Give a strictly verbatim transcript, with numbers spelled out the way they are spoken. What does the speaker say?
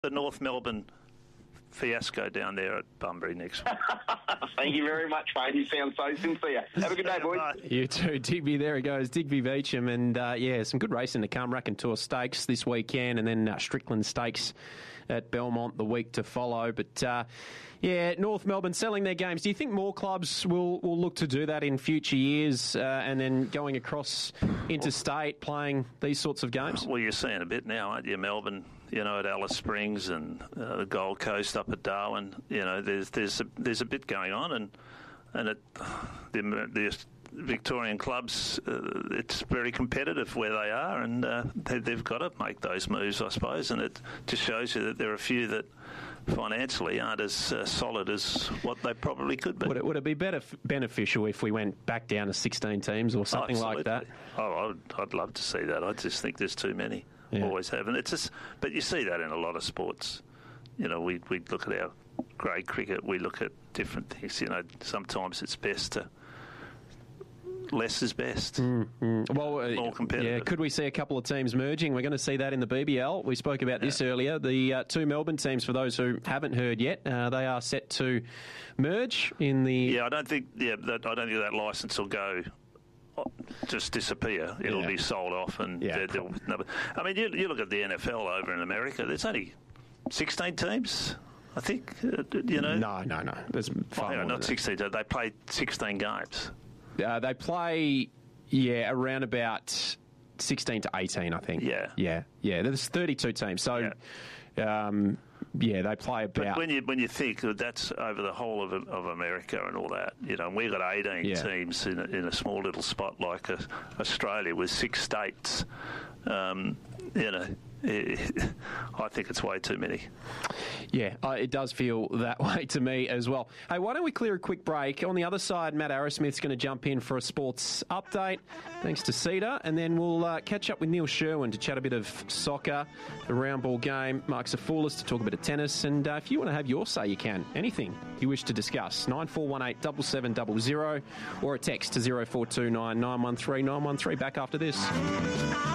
the North Melbourne fiasco down there at Bunbury next week. Thank you very much, mate. You sound so sincere. Have a good day, boys. You too, Digby. There he goes, Digby Beecham. And, uh, yeah, some good racing to come. Raconteur Stakes this weekend and then uh, Strickland Stakes at Belmont the week to follow. But, uh, yeah, North Melbourne selling their games. Do you think more clubs will, will look to do that in future years uh, and then going across interstate playing these sorts of games? Well, you're seeing a bit now, aren't you? Melbourne, you know, at Alice Springs and uh, the Gold Coast up at Darwin. You know, there's there's a, there's a bit going on, and and it, the, the Victorian clubs, uh, it's very competitive where they are, and uh, they, they've got to make those moves, I suppose. And it just shows you that there are a few that financially aren't as uh, solid as what they probably could be. Would it, would it be better beneficial if we went back down to sixteen teams or something oh, like that? Oh, I'd, I'd love to see that. I just think there's too many. Yeah. Always have, and it's just, but you see that in a lot of sports. You know, we we look at our grade cricket, we look at different things. You know, sometimes it's best to less is best. Mm, mm. Well, uh, more competitive. Yeah, could we see a couple of teams merging? We're going to see that in the B B L. We spoke about yeah. this earlier. The uh, two Melbourne teams, for those who haven't heard yet, uh, they are set to merge in the. Yeah, I don't think. Yeah, that, I don't think that licence will go. Just disappear. It'll yeah. be sold off, and yeah, they'll, they'll, I mean, you, you look at the N F L over in America. There's only sixteen teams, I think. Uh, you know, no, no, no. There's far oh, more not sixteen. That. They play sixteen games. Uh, they play, yeah, around about sixteen to eighteen, I think. Yeah, yeah, yeah. There's thirty-two teams, so. Yeah. Um, Yeah, they play about. But when you when you think that that's over the whole of of America and all that, you know, we've got eighteen yeah. teams in a, in a small little spot like a, Australia with six states. Um, you know, I think it's way too many. Yeah, uh, it does feel that way to me as well. Hey, why don't we clear a quick break? On the other side, Matt Arrowsmith's going to jump in for a sports update, thanks to Cedar, and then we'll uh, catch up with Neil Sherwin to chat a bit of soccer, the round ball game, Mark Zafoulis to talk a bit of tennis, and uh, if you want to have your say, you can. Anything you wish to discuss, nine four one eight, seven seven zero zero, or a text to zero four two nine, nine one three, nine one three. Back after this.